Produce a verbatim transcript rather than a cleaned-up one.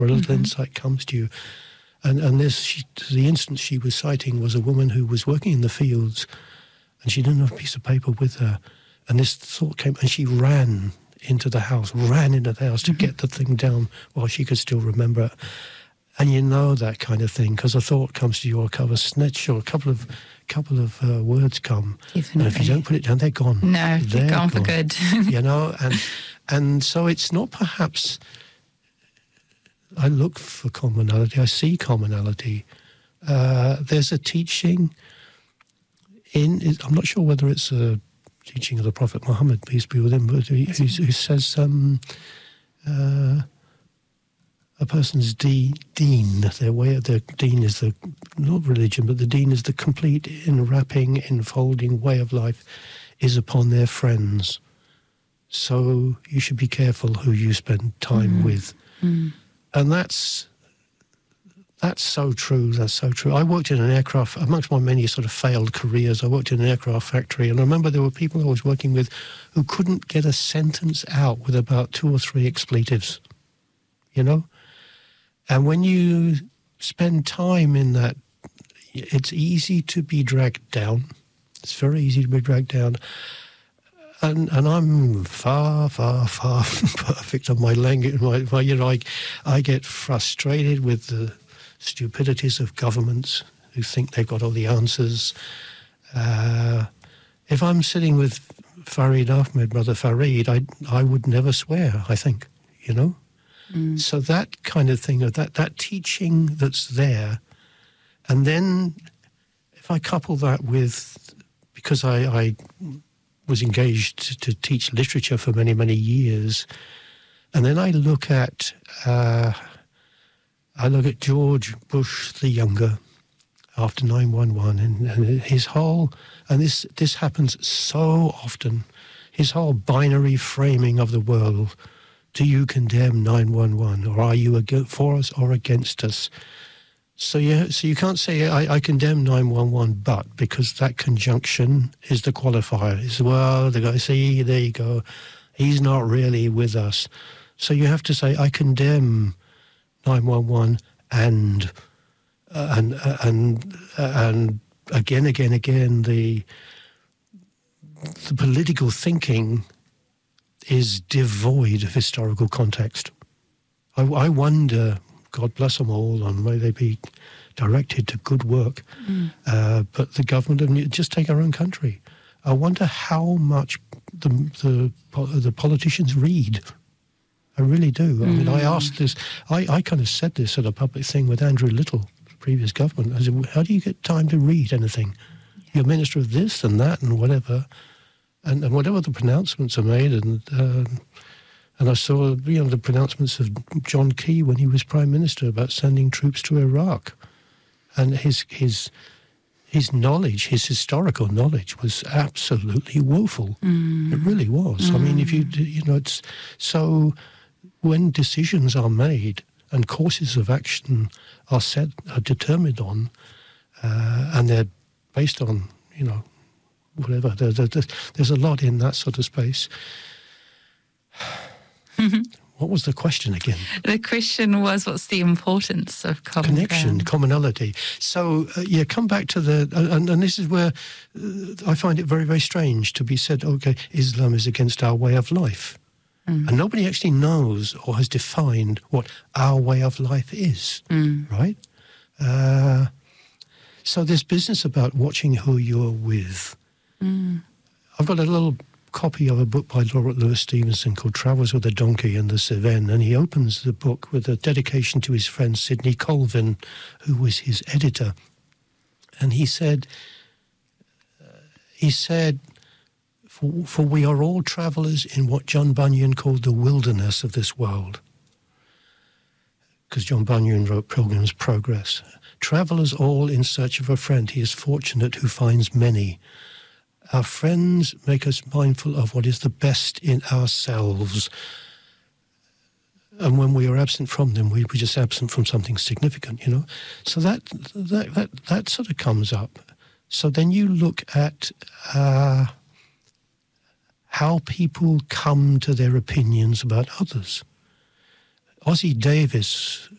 or a little Mm-hmm. insight comes to you. And, and this, she, the instance she was citing was a woman who was working in the fields and she didn't have a piece of paper with her. And this thought came, and she ran into the house, ran into the house to Mm-hmm. get the thing down while she could still remember it. And you know that kind of thing, because a thought comes to you, or a couple of snitch, or a couple of couple of uh, words come. Definitely. And if you don't put it down, they're gone. No, they're, gone, for good. You know, and and so it's not perhaps... I look for commonality. I see commonality. Uh, there's a teaching in... I'm not sure whether it's a teaching of the Prophet Muhammad, peace be with him, but he, who, who says um, uh, a person's de- deen, their way of their deen is the, not religion, but the deen is the complete enwrapping, enfolding way of life is upon their friends. So you should be careful who you spend time Mm. with. Mm. And that's that's so true, that's so true. I worked in an aircraft, amongst my many sort of failed careers, I worked in an aircraft factory, and I remember there were people I was working with who couldn't get a sentence out with about two or three expletives, you know? And when you spend time in that, it's easy to be dragged down. It's very easy to be dragged down. And and I'm far, far, far from perfect on my language. My, my, you know, I, I get frustrated with the stupidities of governments who think they've got all the answers. Uh, if I'm sitting with Farid Ahmed, Brother Farid, I I would never swear, I think, you know? Mm. So that kind of thing, that, that teaching that's there, and then if I couple that with, because I... I was engaged to teach literature for many, many years. And then I look at uh, I look at George Bush the Younger after nine one one, and, and his whole, and this this happens so often, his whole binary framing of the world. Do you condemn nine one one, or are you for us or against us? So you, so you can't say, I, I condemn nine one one, but, because that conjunction is the qualifier. It's, well, the guy, see, there you go. He's not really with us. So you have to say, I condemn nine one one and, uh, and, uh, and, uh, and again, again, again, the, the political thinking is devoid of historical context. I, I wonder... God bless them all, and may they be directed to good work. Mm. Uh, but the government of just take our own country. I wonder how much the the, the politicians read. I really do. Mm. I mean, I asked this. I, I kind of said this at a public thing with Andrew Little, previous government. I said, "How do you get time to read anything? Yeah. You're minister of this and that and whatever, and, and whatever the pronouncements are made and." Uh, And I saw, you know, the pronouncements of John Key when he was Prime Minister about sending troops to Iraq. And his his his knowledge, his historical knowledge was absolutely woeful. Mm. It really was. Mm. I mean, if you, you know, it's... So when decisions are made and courses of action are set, are determined on, uh, and they're based on, you know, whatever, there, there, there's a lot in that sort of space. What was the question again? The question was, what's the importance of common connection, ground? Commonality. So, uh, yeah, come back to the... Uh, and, and this is where uh, I find it very, very strange to be said, okay, Islam is against our way of life. Mm. And nobody actually knows or has defined what our way of life is, mm. right? Uh, so this business about watching who you're with. Mm. I've got a little... copy of a book by Robert Louis Stevenson called Travels with a Donkey in the Cevennes, and he opens the book with a dedication to his friend Sidney Colvin, who was his editor. And he said, uh, he said, for, for we are all travellers in what John Bunyan called the wilderness of this world. Because John Bunyan wrote Pilgrim's Progress. Travellers all in search of a friend. He is fortunate who finds many. Our friends make us mindful of what is the best in ourselves. And when we are absent from them, we, we're just absent from something significant, you know. So that that that, that sort of comes up. So then you look at uh, how people come to their opinions about others. Ossie Davis